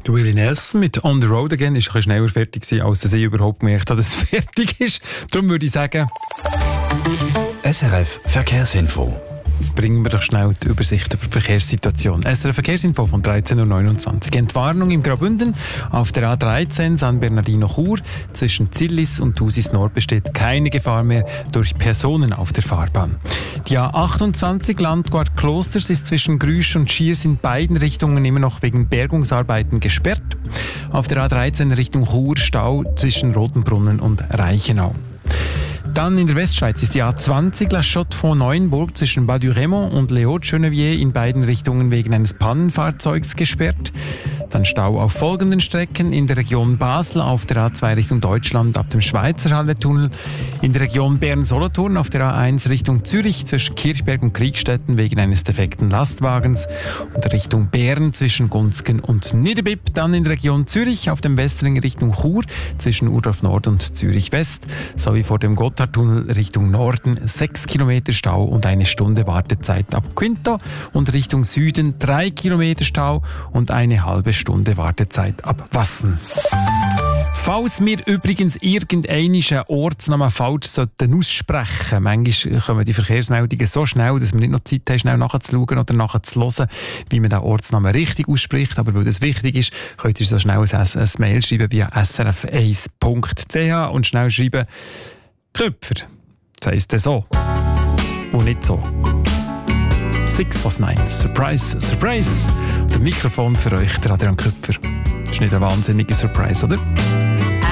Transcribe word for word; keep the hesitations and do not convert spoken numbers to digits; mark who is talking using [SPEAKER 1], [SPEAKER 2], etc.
[SPEAKER 1] Willie Nelson mit On the Road Again ist ein bisschen schneller fertig gewesen, als dass ich überhaupt gemerkt habe, dass es fertig ist. Darum würde ich sagen...
[SPEAKER 2] S R F Verkehrsinfo.
[SPEAKER 1] Bringen wir doch schnell die Übersicht über die Verkehrssituation. S R F Verkehrsinfo von dreizehn Uhr neunundzwanzig. Entwarnung im Graubünden auf der A dreizehn San Bernardino-Chur. Zwischen Zillis und Thusis Nord besteht keine Gefahr mehr durch Personen auf der Fahrbahn. Die A achtundzwanzig Landquart Klosters ist zwischen Grüsch und Schiers in beiden Richtungen immer noch wegen Bergungsarbeiten gesperrt. Auf der A dreizehn Richtung Chur Stau zwischen Rotenbrunnen und Reichenau. Dann in der Westschweiz ist die A zwanzig La Chaux-de-Fonds-Neuenburg zwischen Bas-du-Raymond und Les Hauts-de-Geneviève in beiden Richtungen wegen eines Pannenfahrzeugs gesperrt. Dann Stau auf folgenden Strecken: in der Region Basel auf der A zwei Richtung Deutschland ab dem Schweizerhalle-Tunnel, in der Region Bern-Solothurn auf der A eins Richtung Zürich zwischen Kirchberg und Kriegstetten wegen eines defekten Lastwagens und Richtung Bern zwischen Gunzgen und Niederbipp, dann in der Region Zürich auf dem Westring Richtung Chur zwischen Urdorf Nord und Zürich West sowie vor dem Gotthardtunnel Richtung Norden sechs Kilometer Stau und eine Stunde Wartezeit ab Quinto und Richtung Süden drei Kilometer Stau und eine halbe Stunde Wartezeit ab Wassen. Falls wir übrigens irgendeinen Ortsnamen falsch sollten aussprechen, manchmal kommen die Verkehrsmeldungen so schnell, dass wir nicht noch Zeit haben, schnell nachzuschauen oder nachzuhören, wie man den Ortsnamen richtig ausspricht. Aber weil das wichtig ist, könnt ihr so schnell ein, ein Mail schreiben via s r f eins punkt c h und schnell schreiben Köpfer. Das heisst dann so. Und nicht so. Six was nine. Surprise, Surprise. Der Mikrofon für euch, der Adrian Köpfer. Das ist nicht ein wahnsinniger Surprise, oder?